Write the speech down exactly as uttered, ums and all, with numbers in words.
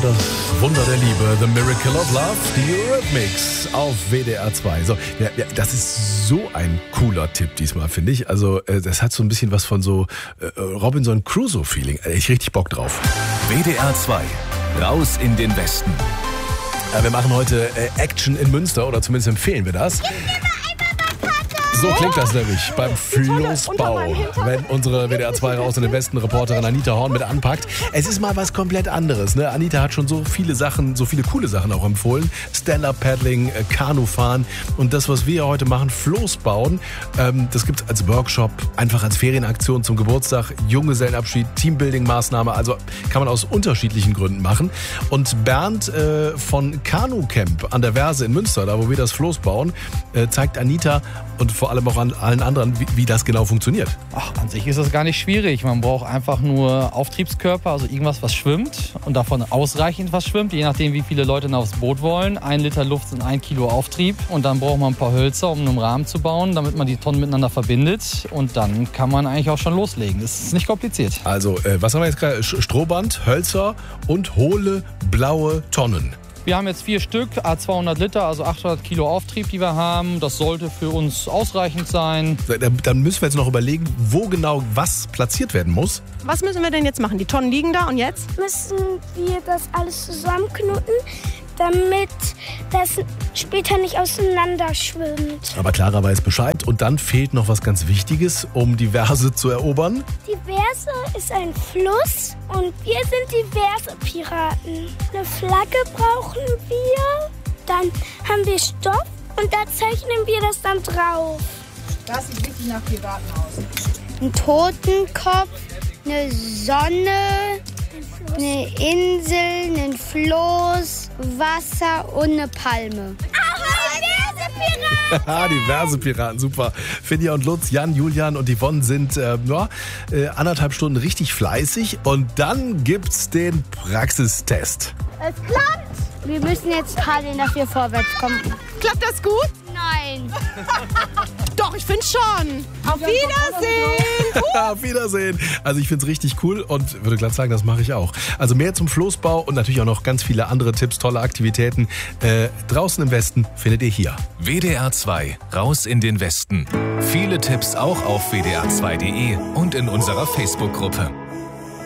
das Wunder der Liebe, The Miracle of Love, die Eurythmics auf W D R zwei. So, ja, ja, das ist so ein cooler Tipp diesmal, finde ich. Also, äh, das hat so ein bisschen was von so äh, Robinson Crusoe-Feeling. Äh, ich richtig Bock drauf. W D R zwei, raus in den Westen. Äh, wir machen heute äh, Action in Münster, oder zumindest empfehlen wir das. So klingt das nämlich beim Floßbau, wenn unsere W D R zwei raus in den Westen Reporterin Anita Horn mit anpackt. Es ist mal was komplett anderes. Ne? Anita hat schon so viele Sachen, so viele coole Sachen auch empfohlen. Stand-Up-Paddling, äh, Kanufahren und das, was wir heute machen, Floßbauen. Ähm, das gibt es als Workshop, einfach als Ferienaktion zum Geburtstag, Junggesellenabschied, Teambuilding-Maßnahme. Also kann man aus unterschiedlichen Gründen machen. Und Bernd äh, von Kanu Camp an der Verse in Münster, da wo wir das Floß bauen, äh, zeigt Anita und vor allem auch an allen anderen, wie, wie das genau funktioniert. Ach, an sich ist das gar nicht schwierig. Man braucht einfach nur Auftriebskörper, also irgendwas, was schwimmt und davon ausreichend was schwimmt, je nachdem, wie viele Leute aufs Boot wollen. Ein Liter Luft sind ein Kilo Auftrieb und dann braucht man ein paar Hölzer, um einen Rahmen zu bauen, damit man die Tonnen miteinander verbindet und dann kann man eigentlich auch schon loslegen. Das ist nicht kompliziert. Also, äh, was haben wir jetzt gerade? Strohband, Hölzer und hohle blaue Tonnen. Wir haben jetzt vier Stück, à zweihundert Liter, also achthundert Kilo Auftrieb, die wir haben. Das sollte für uns ausreichend sein. Dann müssen wir jetzt noch überlegen, wo genau was platziert werden muss. Was müssen wir denn jetzt machen? Die Tonnen liegen da und jetzt? Müssen wir das alles zusammenknoten, damit das später nicht auseinander schwimmt. Aber Clara weiß Bescheid. Und dann fehlt noch was ganz Wichtiges, um die Verse zu erobern. Die Verse ist ein Fluss und wir sind die Verse-Piraten. Eine Flagge brauchen wir, dann haben wir Stoff und da zeichnen wir das dann drauf. Das sieht richtig nach Piraten aus. Ein Totenkopf, eine Sonne, eine Insel, ein Floß, Wasser und eine Palme. Ah, die Verse-Piraten, super. Finja und Lutz, Jan, Julian und Yvonne sind äh, ja, äh, anderthalb Stunden richtig fleißig. Und dann gibt's den Praxistest. Es klappt! Wir müssen jetzt paddeln, dass wir vorwärts kommen. Klappt das gut? Nein. Doch, ich finde schon. Auf Wiedersehen. Auf Wiedersehen. Also ich finde es richtig cool und würde glatt sagen, das mache ich auch. Also mehr zum Floßbau und natürlich auch noch ganz viele andere Tipps, tolle Aktivitäten. Äh, draußen im Westen findet ihr hier. W D R zwei, raus in den Westen. Viele Tipps auch auf w d r zwei punkt d e und in unserer Facebook-Gruppe.